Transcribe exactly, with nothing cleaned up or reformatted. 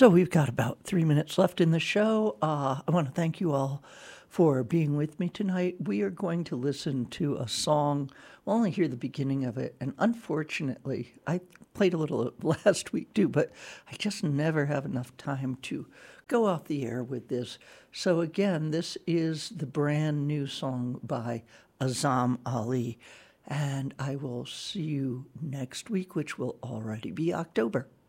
So we've got about three minutes left in the show. Uh, I want to thank you all for being with me tonight. We are going to listen to a song. We'll only hear the beginning of it. And unfortunately, I played a little last week too, but I just never have enough time to go off the air with this. So again, this is the brand new song by Azam Ali. And I will see you next week, which will already be October.